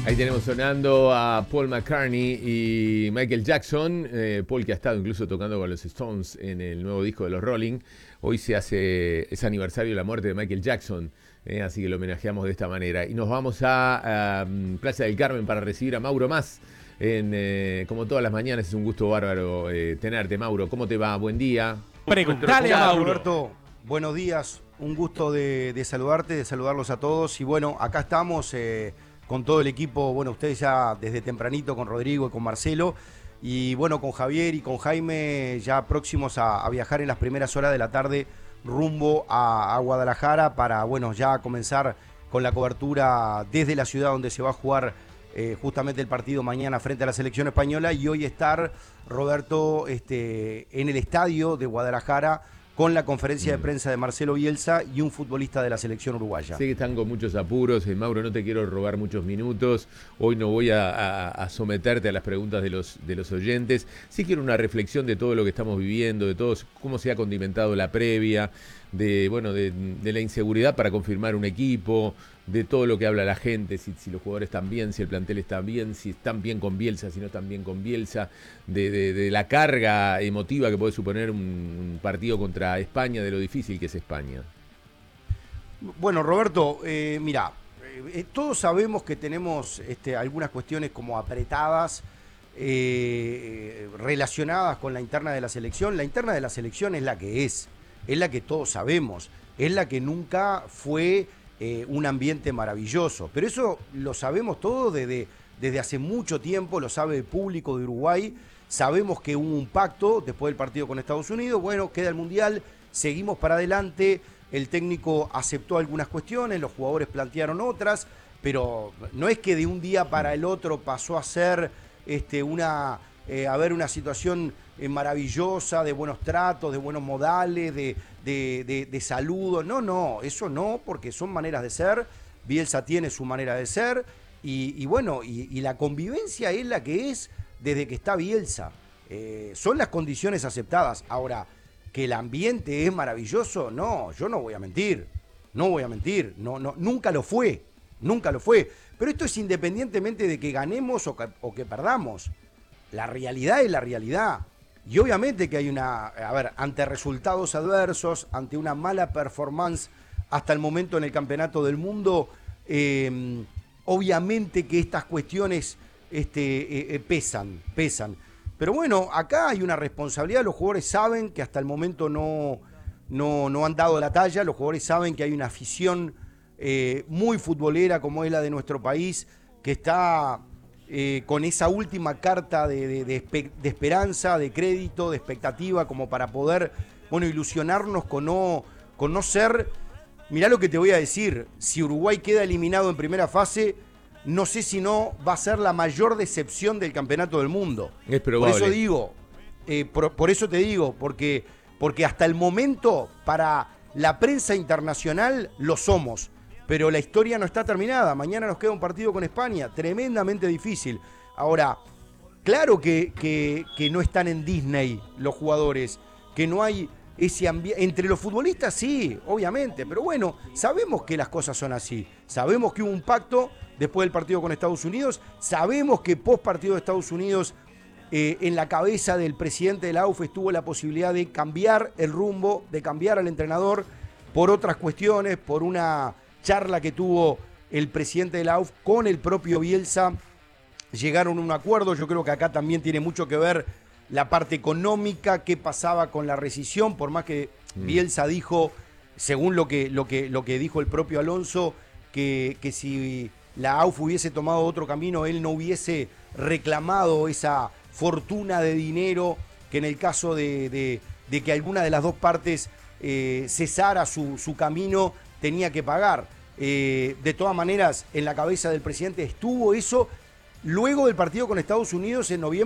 Ahí tenemos sonando a Paul McCartney y Michael Jackson. Paul, que ha estado incluso tocando con los Stones en el nuevo disco de los Rolling. Hoy es aniversario de la muerte de Michael Jackson, así que lo homenajeamos de esta manera. Y nos vamos a Plaza del Carmen para recibir a Mauro Mas. Como todas las mañanas, es un gusto bárbaro tenerte, Mauro. ¿Cómo te va? Buen día. Preguntale a Mauro. Roberto, buenos días. Un gusto de saludarte, de saludarlos a todos. Y bueno, acá estamos con todo el equipo. Bueno, ustedes ya desde tempranito con Rodrigo y con Marcelo. Y bueno, con Javier y con Jaime ya próximos a viajar en las primeras horas de la tarde rumbo a Guadalajara para, bueno, ya comenzar con la cobertura desde la ciudad donde se va a jugar justamente el partido mañana frente a la selección española, y hoy estar, Roberto, en el estadio de Guadalajara con la conferencia de prensa de Marcelo Bielsa y un futbolista de la selección uruguaya. Sé que están con muchos apuros, Mauro, no te quiero robar muchos minutos. Hoy no voy a someterte a las preguntas de los oyentes. Sí quiero una reflexión de todo lo que estamos viviendo, de todo cómo se ha condimentado la previa, de la inseguridad para confirmar un equipo, de todo lo que habla la gente, si los jugadores están bien, si el plantel está bien, si están bien con Bielsa, si no están bien con Bielsa, de la carga emotiva que puede suponer un partido contra España, de lo difícil que es España. Bueno, Roberto, mira, todos sabemos que tenemos algunas cuestiones como apretadas, relacionadas con la interna de la selección. La interna de la selección es la que es la que todos sabemos, es la que nunca fue un ambiente maravilloso. Pero eso lo sabemos todos desde hace mucho tiempo, lo sabe el público de Uruguay. Sabemos que hubo un pacto después del partido con Estados Unidos. Bueno, queda el Mundial, seguimos para adelante. El técnico aceptó algunas cuestiones, los jugadores plantearon otras, pero no es que de un día para el otro pasó a ser una situación maravillosa, de buenos tratos, de buenos modales, de saludos. No, eso no, porque son maneras de ser. Bielsa tiene su manera de ser y bueno, y la convivencia es la que es desde que está Bielsa. Son las condiciones aceptadas. Ahora, que el ambiente es maravilloso, no, yo no voy a mentir, no, nunca lo fue. Pero esto es independientemente de que ganemos o que perdamos. La realidad es la realidad. Y obviamente que hay ante resultados adversos, ante una mala performance hasta el momento en el Campeonato del Mundo, obviamente que estas cuestiones pesan. Pero bueno, acá hay una responsabilidad. Los jugadores saben que hasta el momento no han dado la talla. Los jugadores saben que hay una afición muy futbolera como es la de nuestro país, que está con esa última carta de esperanza, de crédito, de expectativa, como para poder, bueno, ilusionarnos con no ser. Mirá lo que te voy a decir, si Uruguay queda eliminado en primera fase, no sé si no va a ser la mayor decepción del Campeonato del Mundo. Es probable. Por eso digo, por eso te digo, porque hasta el momento para la prensa internacional lo somos. Pero la historia no está terminada. Mañana nos queda un partido con España, tremendamente difícil. Ahora, claro que no están en Disney los jugadores, que no hay ese ambiente. Entre los futbolistas sí, obviamente, pero bueno, sabemos que las cosas son así. Sabemos que hubo un pacto después del partido con Estados Unidos. Sabemos que post partido de Estados Unidos, en la cabeza del presidente de la AUF estuvo la posibilidad de cambiar el rumbo, de cambiar al entrenador por otras cuestiones, por una charla que tuvo el presidente de la AUF con el propio Bielsa. Llegaron a un acuerdo. Yo creo que acá también tiene mucho que ver la parte económica, qué pasaba con la rescisión, por más que Bielsa dijo, según lo que dijo el propio Alonso, que si la AUF hubiese tomado otro camino, él no hubiese reclamado esa fortuna de dinero que en el caso de que alguna de las dos partes cesara su camino tenía que pagar. De todas maneras, en la cabeza del presidente estuvo eso luego del partido con Estados Unidos en noviembre